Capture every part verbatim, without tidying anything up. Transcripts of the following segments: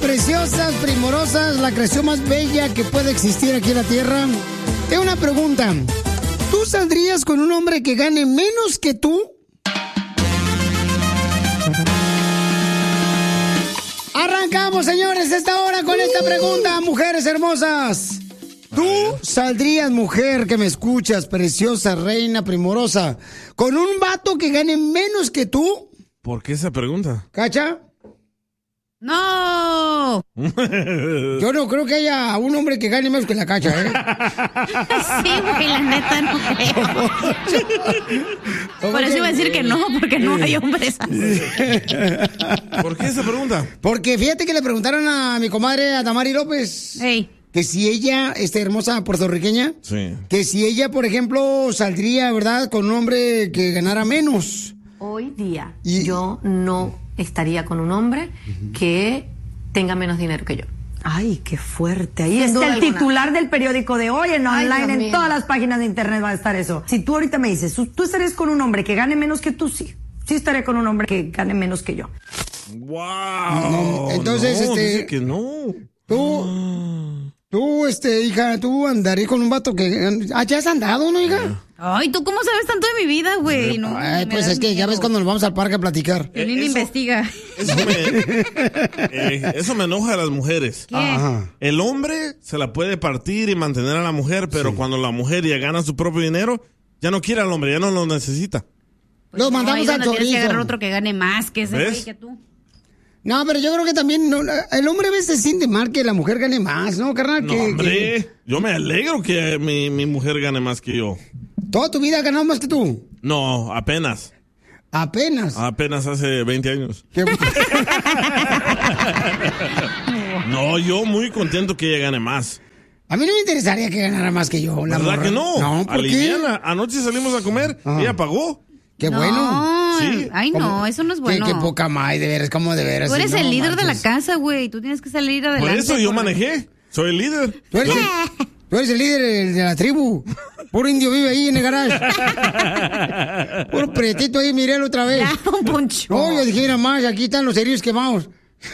preciosas, primorosas, la creación más bella que puede existir aquí en la tierra. Tengo una pregunta. ¿Tú saldrías con un hombre que gane menos que tú? Arrancamos, señores, esta hora con esta pregunta, mujeres hermosas. ¿Tú saldrías, mujer que me escuchas, preciosa, reina, primorosa, con un vato que gane menos que tú? ¿Por qué esa pregunta? ¿Cacha? ¡No! Yo no creo que haya un hombre que gane menos que la Cacha, ¿eh? Sí, güey, la neta no creo. Por eso iba a decir que no, porque no hay hombres así. ¿Por qué esa pregunta? Porque fíjate que le preguntaron a mi comadre, a Damari López, hey. que si ella, esta hermosa puertorriqueña, sí. que si ella, por ejemplo, saldría, ¿verdad?, con un hombre que ganara menos. Hoy día, y... yo no estaría con un hombre que tenga menos dinero que yo. Ay, qué fuerte. Ahí está el titular del periódico de hoy, en Ay, online, en mío. todas las páginas de internet va a estar eso. Si tú ahorita me dices, ¿tú estarías con un hombre que gane menos que tú? Sí. Sí estaría con un hombre que gane menos que yo. ¡Wow! No, entonces, no, este... dice que no. Tú... Tú, este, hija, tú andarías con un vato que... Ah, ¿ya has andado, no, hija? Ay, ¿tú cómo sabes tanto de mi vida, güey? No, Ay, pues es que ya ves cuando nos vamos al parque a platicar. Que ni investiga. Eso me, eh, eso me enoja a las mujeres. ¿Qué? Ajá. El hombre se la puede partir y mantener a la mujer, pero sí. cuando la mujer ya gana su propio dinero, ya no quiere al hombre, ya no lo necesita. Pues Lo no, mandamos al tienes que chorizo. agarrar otro que gane más que ese ¿Ves? güey que tú. No, pero yo creo que también no, el hombre a veces se siente mal que la mujer gane más, ¿no, carnal? No, que, hombre, que... yo me alegro que mi, mi mujer gane más que yo. ¿Toda tu vida ha ganado más que tú? No, apenas. Apenas. Apenas hace veinte años. ¿Qué? No, yo muy contento que ella gane más. A mí no me interesaría que ganara más que yo, la ¿Verdad morra. que no? No, ¿por Aliviana. Anoche salimos a comer, Ajá. ella pagó. Qué no, bueno. Sí. Ay, no, ¿Cómo? eso no es bueno. Qué, qué poca más, de veras, como de veras. Tú eres sí, el no líder de la manches. casa, güey. Tú tienes que salir adelante. Por eso yo por- manejé. Soy el líder. Tú eres, el, tú eres el líder el de la tribu. Puro indio vive ahí en el garage. Puro pretito ahí, miré otra vez. Ya, un poncho. No, yo dije, mira más, aquí están los cerillos quemados.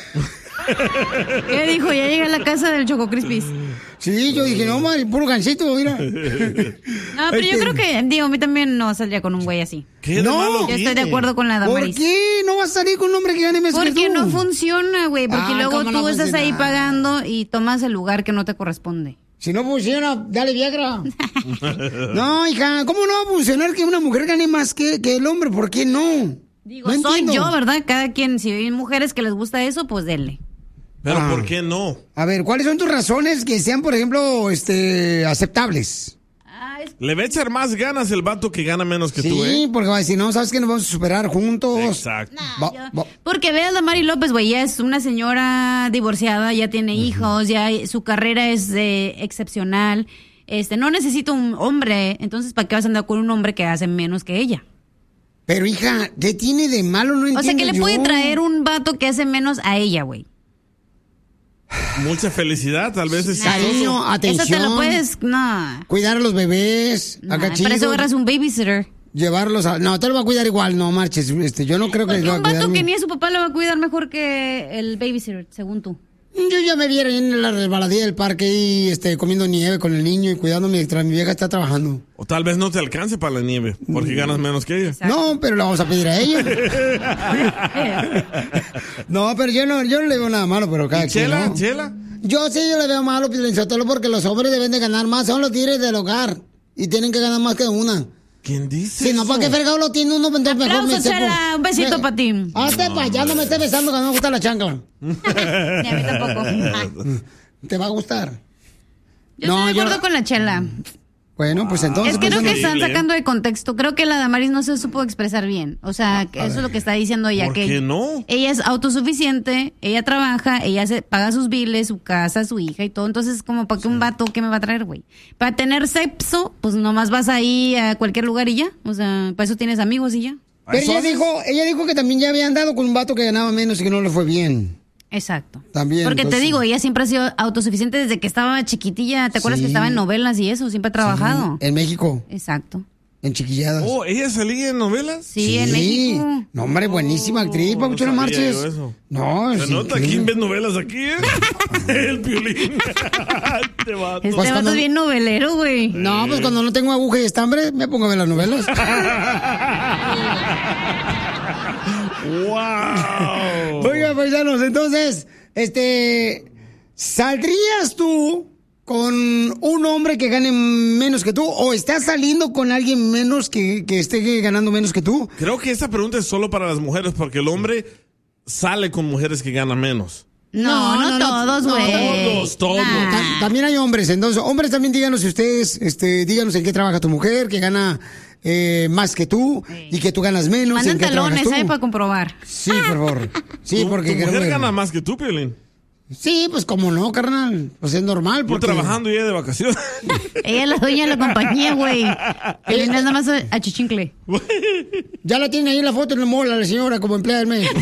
¿Qué dijo? Ya llegué a la casa del Choco Crispis. Sí, yo dije, no, man, puro gancito, mira. No, pero yo Este- creo que, digo, a mí también no saldría con un güey así. ¿Qué de No. malo Yo estoy de tiene? acuerdo con la ¿Por Damaris. qué no vas a salir con un hombre que gane más que Porque tú? no funciona, güey. Porque Ah, luego ¿cómo tú no estás funciona? ahí pagando y tomas el lugar que no te corresponde. Si no funciona, dale Viagra. No, hija, ¿cómo no va a funcionar que una mujer gane más que, que el hombre? ¿Por qué no? Digo, No soy entiendo. yo, ¿verdad? Cada quien, si hay mujeres que les gusta eso, pues denle. Pero Ah. ¿por qué no? A ver, ¿cuáles son tus razones que sean, por ejemplo, este, aceptables? Ah, es... Le va a echar más ganas el vato que gana menos que Sí, tú, ¿eh? porque va a decir, no, ¿sabes que nos vamos a superar juntos? Exacto. Nah, Va- yo- va- Porque veas a Mari López, güey, ya es una señora divorciada, ya tiene hijos, ya su carrera es eh, excepcional. Este, no necesita un hombre, entonces ¿para qué vas a andar con un hombre que hace menos que ella? Pero, hija, ¿qué tiene de malo? No entiendo O sea, que le yo. puede traer un vato que hace menos a ella, güey. Mucha felicidad, tal vez es Cariño, chistoso. atención. Eso te lo puedes, no. Cuidar a los bebés, Nah, acá para eso chido. agarras un babysitter. Llevarlos a... No, te lo va a cuidar igual, no marches. Este, yo no creo que Porque lo va a un cuidar. vato que bien. ni a su papá lo va a cuidar mejor que el babysitter, según tú. Yo ya me viera en la resbaladilla del parque y este, comiendo nieve con el niño y cuidando mientras mi vieja está trabajando. O tal vez no te alcance para la nieve, porque ganas menos que ella. Exacto. No, pero la vamos a pedir a ella. No, pero yo no, yo no le veo nada malo, pero cada ¿Y quien, Chela? ¿no? ¿Chela? Yo sí, yo le veo malo, Pilinchotelo, porque los hombres deben de ganar más. Son los tigres del hogar y tienen que ganar más que una. ¿Quién dice Si no, eso? ¿para qué fregado lo tiene uno? Entonces mejor Aplauso, me sepo. Chela, un besito Me- para ti. Hazte para allá, no me estés besando que no me gusta la chancla. Ni a mí tampoco. ¿Te va a gustar? Yo No, estoy de acuerdo yo- con la Chela. Bueno, pues entonces... Es que pues, creo que no- están Horrible, ¿eh? sacando de contexto. Creo que la Damaris no se supo expresar bien. O sea, que eso es lo que está diciendo ella. ¿Por que qué no? Ella es autosuficiente, ella trabaja, ella se paga sus biles, su casa, su hija y todo. Entonces, como para que un vato, ¿qué me va a traer, güey? Para tener sexo, pues nomás vas ahí a cualquier lugar y ya. O sea, para eso tienes amigos y ya. Pero ¿Eso ella haces? dijo, ella dijo que también ya había andado con un vato que ganaba menos y que no le fue bien. Exacto. También, Porque te entonces- digo, ella siempre ha sido autosuficiente desde que estaba chiquitilla. ¿Te acuerdas Sí. que estaba en novelas y eso? Siempre ha trabajado. En México. Exacto. en Chiquilladas. Oh, ¿ella salía en novelas? Sí, sí. En México. No, hombre, buenísima actriz, Papuchón, no marches. No, se nota quién ve novelas aquí, ¿eh? El Piolín. Este vato. Este pues vato es bien novelero, güey. No, pues cuando no tengo aguja y estambre, me pongo a ver las novelas. ¡Wow! Oiga, paisanos, entonces, este, ¿saldrías tú con un hombre que gane menos que tú o estás saliendo con alguien menos que, que esté ganando menos que tú? Creo que esta pregunta es solo para las mujeres porque el hombre sale con mujeres que ganan menos. No, no, no, no todos, güey. No, todos, todos. Nah. También hay hombres, entonces, hombres también díganos si ustedes, este, díganos en qué trabaja tu mujer, que gana eh, más que tú sí. y que tú ganas menos. Manden talones, ¿eh? Para comprobar. Sí, por favor. Sí, ¿Tu, porque tu mujer que... gana más que tú, Piolín? Sí, pues como no, carnal. Pues es normal. Porque... Tú trabajando y ella de vacaciones. Ella es la dueña de la compañía, güey. Piolín es nada más a chichincle. Ya la tiene ahí en la foto en el mall, la señora, como empleada del mes.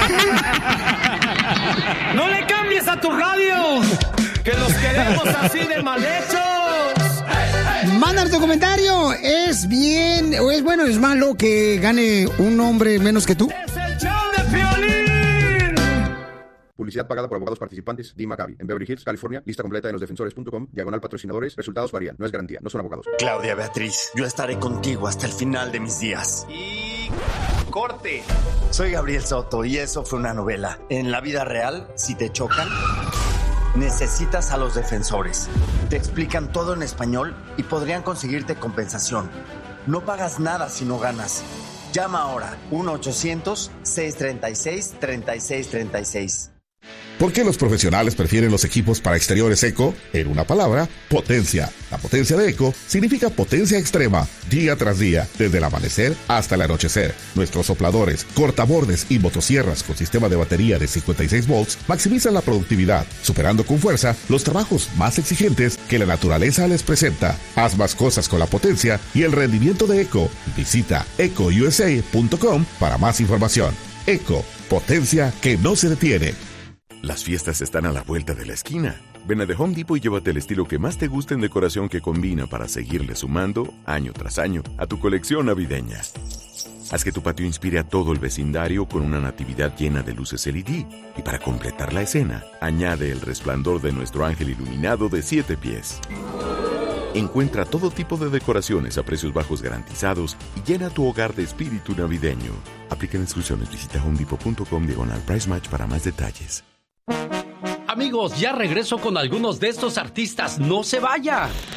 ¡No le cambies a tu radio! ¡Que los queremos así de mal hechos! Mándanos tu comentario. ¿Es bien o es bueno o es malo que gane un hombre menos que tú? ¡Es el show de Piolín! Publicidad pagada por abogados participantes. Dee Maccabi, en Beverly Hills, California. Lista completa en losdefensores punto com. Diagonal patrocinadores. Resultados varían. No es garantía. No son abogados. Claudia Beatriz, yo estaré contigo hasta el final de mis días. Y... corte. Soy Gabriel Soto y eso fue una novela. En la vida real, si te chocan, necesitas a los defensores. Te explican todo en español y podrían conseguirte compensación. No pagas nada si no ganas. Llama ahora. uno ochocientos, seiscientos treinta y seis, treinta y seis treinta y seis. ¿Por qué los profesionales prefieren los equipos para exteriores Eco? En una palabra, potencia. La potencia de Eco significa potencia extrema, día tras día, desde el amanecer hasta el anochecer. Nuestros sopladores, cortabordes y motosierras con sistema de batería de cincuenta y seis volts maximizan la productividad, superando con fuerza los trabajos más exigentes que la naturaleza les presenta. Haz más cosas con la potencia y el rendimiento de Eco. Visita eco u s a punto com para más información. Eco, potencia que no se detiene. Las fiestas están a la vuelta de la esquina. Ven a The Home Depot y llévate el estilo que más te gusta en decoración que combina para seguirle sumando, año tras año, a tu colección navideña. Haz que tu patio inspire a todo el vecindario con una natividad llena de luces L E D. Y para completar la escena, añade el resplandor de nuestro ángel iluminado de siete pies. Encuentra todo tipo de decoraciones a precios bajos garantizados y llena tu hogar de espíritu navideño. Aplica instrucciones. Visita home depot punto com diagonal price match para más detalles. Amigos, ya regreso con algunos de estos artistas. ¡No se vaya!